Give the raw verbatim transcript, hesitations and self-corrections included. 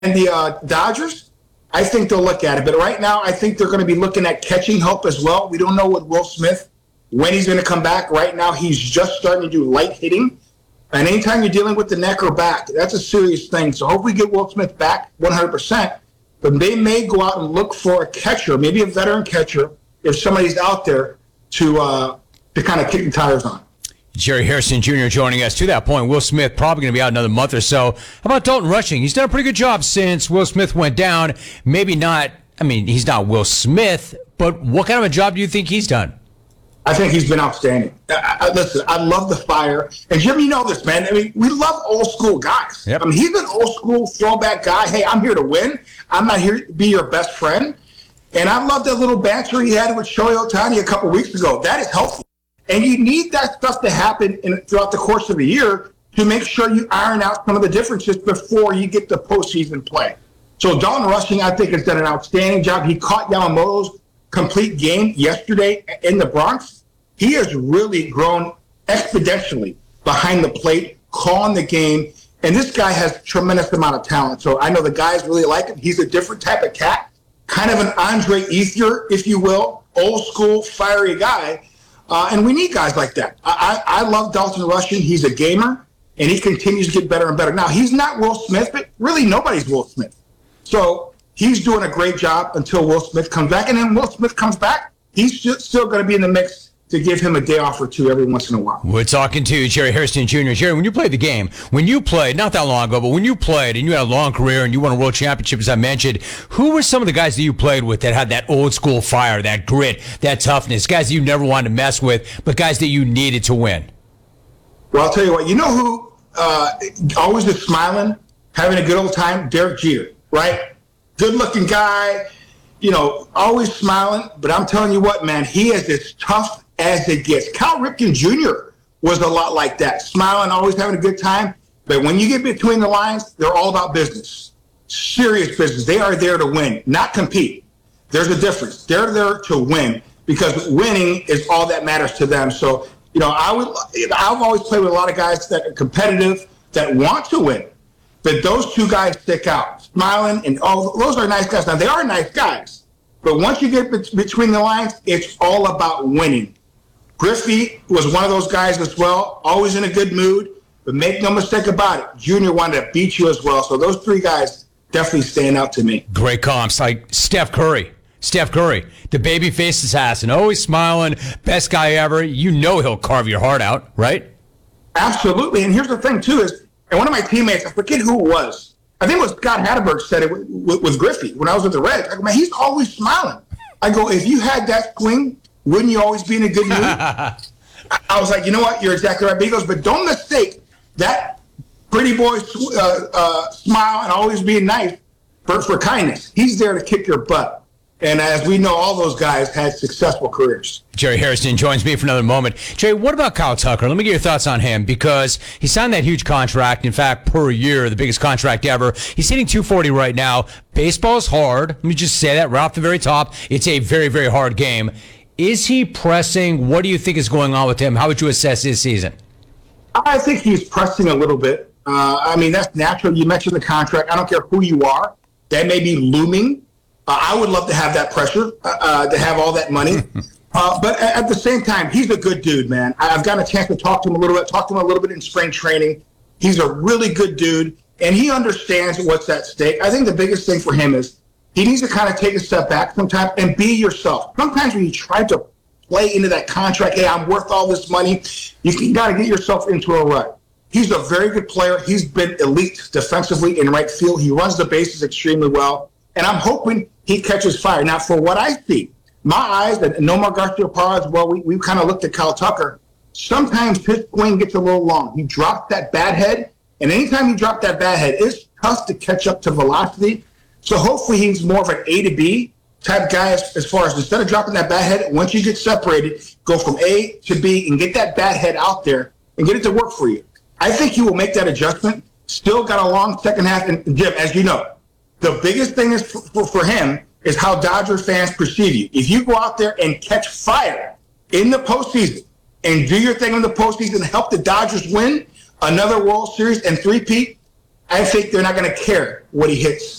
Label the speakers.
Speaker 1: And the uh, Dodgers, I think they'll look at it. But right now, I think they're going to be looking at catching help as well. We don't know what Will Smith, when he's going to come back. Right now, he's just starting to do light hitting. And anytime you're dealing with the neck or back, that's a serious thing. So hopefully get Will Smith back one hundred percent. But they may go out and look for a catcher, maybe a veteran catcher, if somebody's out there to uh, to kind of kick the tires on.
Speaker 2: Jerry Hairston Junior joining us. To that point, Will Smith probably going to be out another month or so. How about Dalton Rushing? He's done a pretty good job since Will Smith went down. Maybe not, I mean, he's not Will Smith, but what kind of a job do you think he's done?
Speaker 1: I think he's been outstanding. I, I, listen, I love the fire. And Jim, you know this, man. I mean, we love old school guys.
Speaker 2: Yep.
Speaker 1: I mean, he's an old school throwback guy. Hey, I'm here to win. I'm not here to be your best friend. And I love that little banter he had with Shohei Ohtani a couple weeks ago. That is helpful. And you need that stuff to happen in, throughout the course of the year to make sure you iron out some of the differences before you get to postseason play. So Dalton Rushing, I think, has done an outstanding job. He caught Yamamoto's complete game yesterday in the Bronx. He has really grown exponentially behind the plate, calling the game. And this guy has a tremendous amount of talent. So I know the guys really like him. He's a different type of cat, kind of an Andre Ethier, if you will, old school, fiery guy. Uh, and we need guys like that. I, I, I love Dalton Rushing. He's a gamer, and he continues to get better and better. Now, he's not Will Smith, but really nobody's Will Smith. So he's doing a great job until Will Smith comes back. And then Will Smith comes back, he's still going to be in the mix to give him a day off or two every once in a while.
Speaker 2: We're talking to Jerry Hairston Junior Jerry, when you played the game, when you played, not that long ago, but when you played and you had a long career and you won a world championship, as I mentioned, who were some of the guys that you played with that had that old school fire, that grit, that toughness, guys that you never wanted to mess with, but guys that you needed to win?
Speaker 1: Well, I'll tell you what, you know who uh, always is smiling, having a good old time? Derek Jeter, right? Good-looking guy, you know, always smiling. But I'm telling you what, man, he is as tough as it gets. Cal Ripken Junior was a lot like that, smiling, always having a good time. But when you get between the lines, they're all about business, serious business. They are there to win, not compete. There's a difference. They're there to win because winning is all that matters to them. So, you know, I would, I've always played with a lot of guys that are competitive, that want to win. But those two guys stick out, smiling, and all those are nice guys. Now, they are nice guys. But once you get be- between the lines, it's all about winning. Griffey was one of those guys as well, always in a good mood, but make no mistake about it, Junior wanted to beat you as well. So those three guys definitely stand out to me.
Speaker 2: Great comps, like Steph Curry. Steph Curry, the babyface assassin, always smiling, best guy ever. You know he'll carve your heart out, right?
Speaker 1: Absolutely. And here's the thing, too, is, and one of my teammates, I forget who it was, I think it was Scott Hatterberg said it with, with, with Griffey when I was with the Reds. I go, man, he's always smiling. I go, if you had that swing, wouldn't you always be in a good mood? I was like, you know what? You're exactly right. But he goes, but don't mistake that pretty boy uh, uh, smile and always being nice for, for kindness. He's there to kick your butt. And as we know, all those guys had successful careers.
Speaker 2: Jerry Hairston joins me for another moment. Jerry, what about Kyle Tucker? Let me get your thoughts on him because he signed that huge contract. In fact, per year, the biggest contract ever. He's hitting two forty right now. Baseball's hard. Let me just say that right off the very top. It's a very, very hard game. Is he pressing? What do you think is going on with him? How would you assess his season?
Speaker 1: I think he's pressing a little bit. Uh, I mean, that's natural. You mentioned the contract. I don't care who you are. That may be looming. Uh, I would love to have that pressure, uh, uh, to have all that money. Uh, but at, at the same time, he's a good dude, man. I've gotten a chance to talk to him a little bit, talk to him a little bit in spring training. He's a really good dude, and he understands what's at stake. I think the biggest thing for him is he needs to kind of take a step back sometimes and be yourself. Sometimes when you try to play into that contract, hey, I'm worth all this money, you got to get yourself into a rut. He's a very good player. He's been elite defensively in right field. He runs the bases extremely well. And I'm hoping he catches fire. Now, for what I see, my eyes, and Nomar Garciaparra as well, we, we kind of looked at Kyle Tucker. Sometimes his swing gets a little long. He drops that bat head, and anytime he drops that bat head, it's tough to catch up to velocity. So hopefully he's more of an A to B type guy as, as far as instead of dropping that bat head, once you get separated, go from A to B and get that bat head out there and get it to work for you. I think he will make that adjustment. Still got a long second half. And Jim, as you know, the biggest thing is for, for, for him is how Dodger fans perceive you. If you go out there and catch fire in the postseason and do your thing in the postseason and help the Dodgers win another World Series and three-peat, I think they're not going to care what he hits